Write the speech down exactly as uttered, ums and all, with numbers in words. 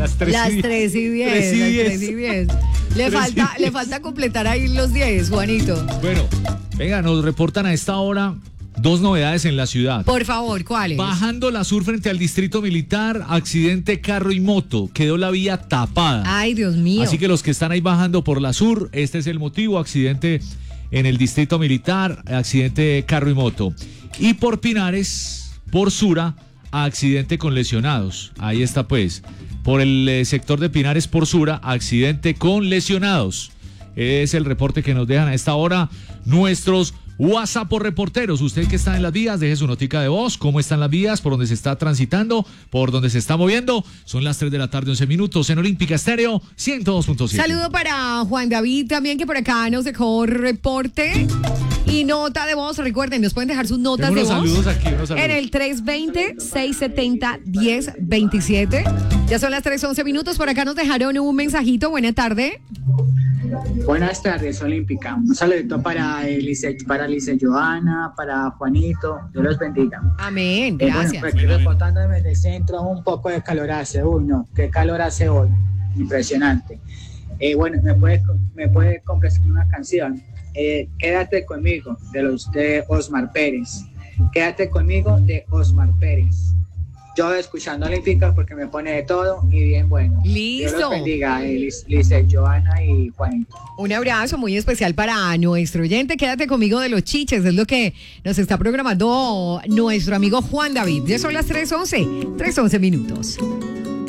Las tres Las y tres y diez. tres y Las diez. tres y diez. Le Tres y falta, diez. le falta completar ahí los diez, Juanito. Bueno, venga, nos reportan a esta hora dos novedades en la ciudad. Por favor, ¿cuáles? Bajando la sur frente al distrito militar, accidente carro y moto, quedó la vía tapada. Ay, Dios mío. Así que los que están ahí bajando por la sur, este es el motivo, accidente en el distrito militar, accidente carro y moto. Y por Pinares, por Sura, accidente con lesionados. Ahí está pues, por el eh, sector de Pinares por Sura, accidente con lesionados. Es el reporte que nos dejan a esta hora nuestros WhatsApp por reporteros. Usted que está en las vías, deje su notica de voz. ¿Cómo están las vías? ¿Por dónde se está transitando? ¿Por dónde se está moviendo? Son las tres de la tarde, once minutos en Olímpica Estéreo ciento dos punto siete. Saludo para Juan David también, que por acá nos dejó reporte y nota de voz. Recuerden, nos pueden dejar sus notas Tengo de unos voz saludos aquí, unos saludos. en el tres veinte, seiscientos setenta, diez veintisiete. Ya son las tres once minutos. Por acá nos dejaron un mensajito. Buena tarde. Buenas tardes, Olímpica. Un saludito para Elise, para Elise Joana, para Juanito. Dios los bendiga. Amén. Eh, bueno, Gracias. pues aquí reportándome desde el centro, un poco de calor hace. Uy, no, qué calor hace hoy. Impresionante. Eh, bueno, me puede, me puede complacer una canción. Eh, Quédate conmigo, de los de Osmar Pérez. Quédate conmigo, de Osmar Pérez. Yo escuchando Olímpica porque me pone de todo y bien bueno. Listo. Dios los bendiga, eh, Lice, Joana y Juanito. Un abrazo muy especial para nuestro oyente. Quédate conmigo de los chiches. Es lo que nos está programando nuestro amigo Juan David. Ya son las tres once. tres once minutos.